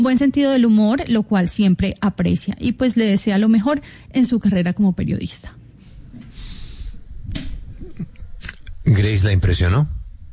buen sentido del humor, lo cual siempre aprecia, y pues le desea lo mejor en su carrera como periodista. ¿Grace la impresionó?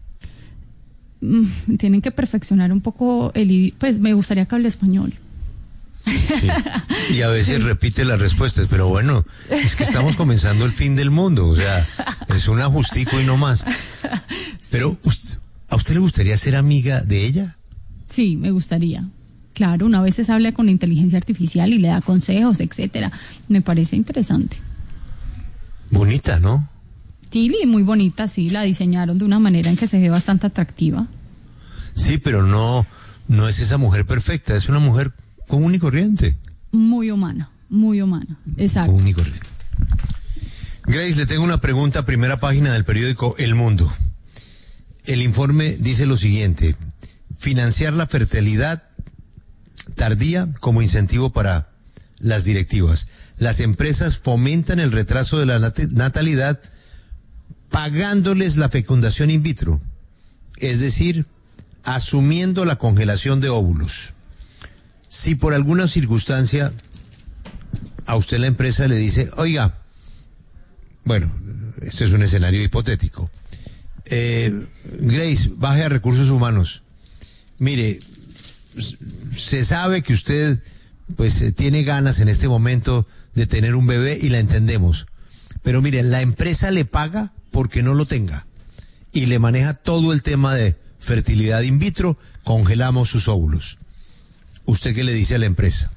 Tienen que perfeccionar un poco pues me gustaría que hable español. Sí. Y a veces repite las respuestas, pero bueno, es que estamos comenzando el fin del mundo, o sea, es un ajustico y no más. Pero, ¿a usted le gustaría ser amiga de ella? Sí, me gustaría. Claro, uno a veces habla con inteligencia artificial y le da consejos, etcétera. Me parece interesante. Bonita, ¿no? Sí, muy bonita, sí, la diseñaron de una manera en que se ve bastante atractiva. Sí, pero no es esa mujer perfecta, es una mujer común y corriente. Muy humana, exacto. Común y corriente. Grace, le tengo una pregunta, primera página del periódico El Mundo. El informe dice lo siguiente: financiar la fertilidad tardía como incentivo para las directivas. Las empresas fomentan el retraso de la natalidad pagándoles la fecundación in vitro, es decir, asumiendo la congelación de óvulos. Si por alguna circunstancia a usted la empresa le dice, oiga, bueno, este es un escenario hipotético, Grace, baje a recursos humanos, mire, se sabe que usted pues tiene ganas en este momento de tener un bebé y la entendemos, pero mire, la empresa le paga porque no lo tenga y le maneja todo el tema de fertilidad in vitro, congelamos sus óvulos. ¿Usted qué le dice a la empresa?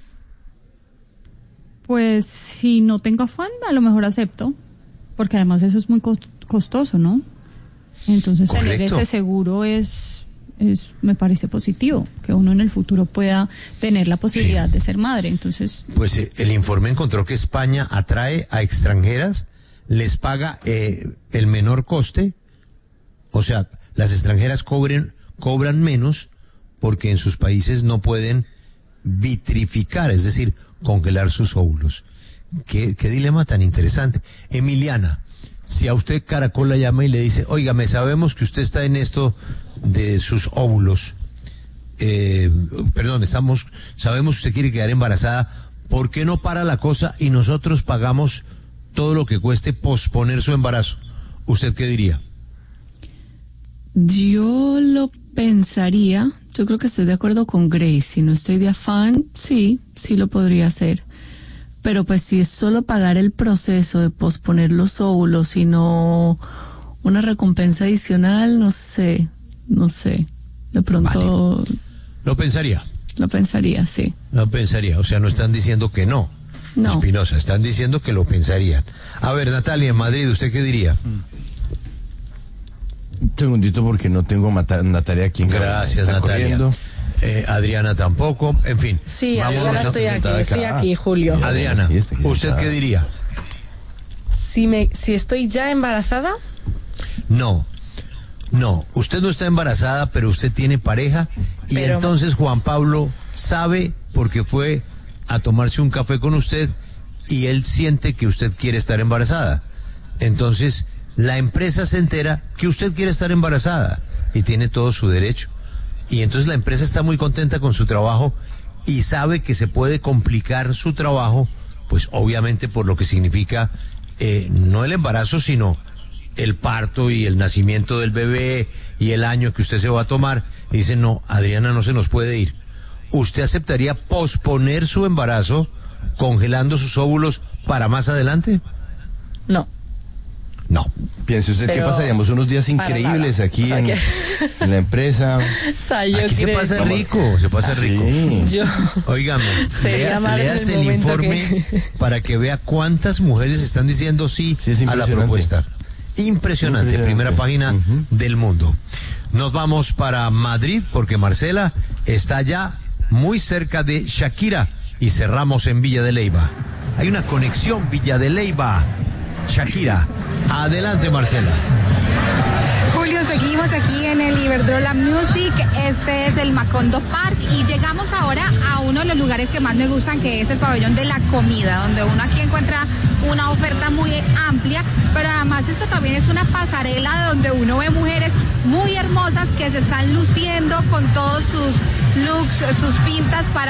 Pues si no tengo afán, a lo mejor acepto, porque además eso es muy costoso, ¿no? Entonces Correcto. Tener ese seguro me parece positivo, que uno en el futuro pueda tener la posibilidad de ser madre. Entonces, pues el informe encontró que España atrae a extranjeras, les paga el menor coste, o sea, las extranjeras cobran menos porque en sus países no pueden vitrificar, es decir, congelar sus óvulos. Qué dilema tan interesante. Emiliana, si a usted Caracol la llama y le dice, óigame, sabemos que usted está en esto de sus óvulos, sabemos que usted quiere quedar embarazada, ¿por qué no para la cosa y nosotros pagamos todo lo que cueste posponer su embarazo? ¿Usted qué diría? Yo lo pensaría, yo creo que estoy de acuerdo con Grace, si no estoy de afán, sí lo podría hacer. Pero pues si es solo pagar el proceso de posponer los óvulos y no una recompensa adicional, no sé, de pronto... Vale. ¿Lo pensaría? Lo pensaría, sí. Lo pensaría, o sea, no están diciendo que no. No. Espinosa, están diciendo que lo pensarían. A ver, Natalia, en Madrid, ¿usted qué diría? Un segundito porque no tengo Natalia aquí en Gracias, Natalia. Adriana tampoco, en fin. Sí, ahora estoy aquí, Julio. Adriana, ¿usted qué diría? Si estoy ya embarazada. No, usted no está embarazada, pero usted tiene pareja y entonces Juan Pablo sabe porque fue a tomarse un café con usted y él siente que usted quiere estar embarazada. Entonces, la empresa se entera que usted quiere estar embarazada y tiene todo su derecho. Y entonces la empresa está muy contenta con su trabajo y sabe que se puede complicar su trabajo, pues obviamente por lo que significa no el embarazo, sino el parto y el nacimiento del bebé y el año que usted se va a tomar. Y dice, no, Adriana no se nos puede ir. ¿Usted aceptaría posponer su embarazo congelando sus óvulos para más adelante? No. Piense usted que pasaríamos unos días increíbles aquí en la empresa. O sea, yo aquí se pasa rico. Sí. Óigame, leas el informe para que vea cuántas mujeres están diciendo sí a la propuesta. Impresionante. Primera página del Mundo. Nos vamos para Madrid porque Marcela está ya muy cerca de Shakira y cerramos en Villa de Leyva. Hay una conexión Villa de Leyva, Shakira. Adelante, Marcela. Julio, seguimos aquí en el Iberdrola Music. Este es el Macondo Park y llegamos ahora a uno de los lugares que más me gustan, que es el pabellón de la comida, donde uno aquí encuentra una oferta muy amplia, pero además esto también es una pasarela donde uno ve mujeres muy hermosas que se están luciendo con todos sus looks, sus pintas para